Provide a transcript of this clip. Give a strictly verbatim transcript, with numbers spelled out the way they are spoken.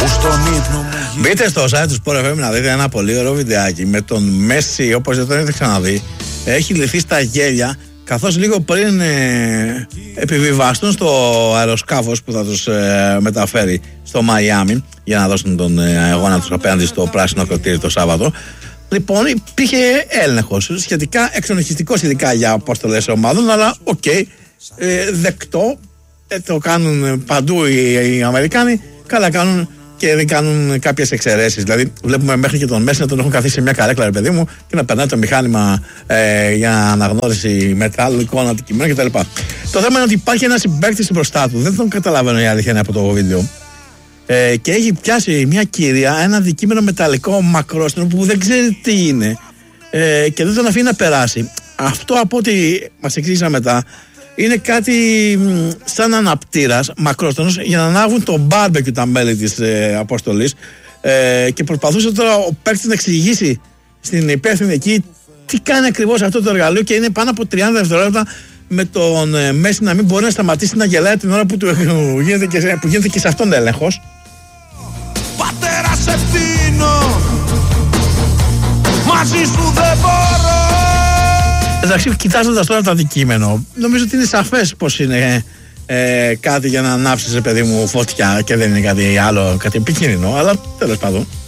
Μπείτε στο site του Sport εφ εμ να δείτε ένα πολύ ωραίο βιντεάκι με τον Μέση, όπως δεν το έχετε ξαναδεί. Έχει λυθεί στα γέλια, καθώς λίγο πριν ε, επιβιβαστούν στο αεροσκάφος που θα τους ε, μεταφέρει στο Μαϊάμι για να δώσουν τον ε, αγώνα τους απέναντι στο πράσινο ακροτήρι το Σάββατο. Λοιπόν, υπήρχε έλεγχος σχετικά εξονυχιστικός, ειδικά για αποστολές ομάδων, αλλά οκ, okay, ε, δεκτό. Ε, το κάνουν παντού οι, οι Αμερικάνοι. Καλά κάνουν και δεν κάνουν κάποιες εξαιρέσεις. Δηλαδή, βλέπουμε μέχρι και τον Μέση να τον έχουν καθίσει σε μια καρέκλα, ρε παιδί μου, και να περνάει το μηχάνημα ε, για αναγνώριση μεταλλικών αντικειμένων κτλ. Το θέμα είναι ότι υπάρχει ένα συμπαίκτης μπροστά του. Δεν τον καταλαβαίνω, η αλήθεια είναι, από το βίντεο. Ε, και έχει πιάσει μια κυρία ένα αντικείμενο μεταλλικό μακρόστενο που δεν ξέρει τι είναι. Ε, και δεν τον αφήνει να περάσει. Αυτό, από ό,τι μας εξήγησαν μετά, είναι κάτι σαν αναπτήρας μακρόστονος για να ανάβουν το μπάρμπεκιου τα μέλη της ε, αποστολής, ε, και προσπαθούσε τώρα ο παίκτης να εξηγήσει στην υπεύθυνη εκεί τι κάνει ακριβώς αυτό το εργαλείο, και είναι πάνω από τριάντα δευτερόλεπτα με τον ε, Μέση να μην μπορεί να σταματήσει να γελάει την ώρα που, του, ε, γίνεται, και, που γίνεται και σε αυτόν έλεγχος. Πατέρα, σε φτύνω, μαζί σου δεν μπορώ. Εντάξει, κοιτάζοντας τώρα το αντικείμενο, νομίζω ότι είναι σαφές πως είναι ε, κάτι για να ανάψεις, παιδί μου, φωτιά, και δεν είναι κάτι άλλο, κάτι επικίνδυνο, αλλά τέλος πάντων.